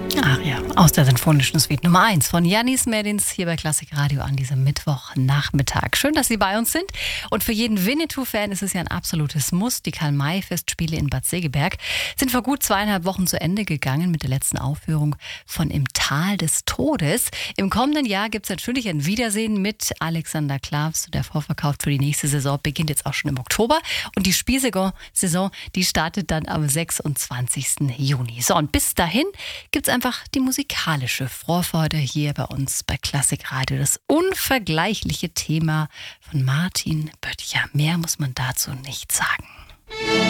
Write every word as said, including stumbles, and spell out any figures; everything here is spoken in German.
Ach ja, aus der Sinfonischen Suite Nummer eins von Yannis Medins hier bei Klassik Radio an diesem Mittwochnachmittag. Schön, dass Sie bei uns sind. Und für jeden Winnetou-Fan ist es ja ein absolutes Muss. Die Karl-May-Festspiele in Bad Segeberg sind vor gut zweieinhalb Wochen zu Ende gegangen mit der letzten Aufführung von Im Tal des Todes. Im kommenden Jahr gibt es natürlich ein Wiedersehen mit Alexander Klavs. Der Vorverkauf für die nächste Saison beginnt jetzt auch schon im Oktober. Und die Spielsaison, Saison, die startet dann am sechsundzwanzigsten Juni. So, und bis dahin gibt es einfach die musikalische Vorfreude hier bei uns bei Klassik Radio. Das unvergleichliche Thema von Martin Böttcher. Mehr muss man dazu nicht sagen.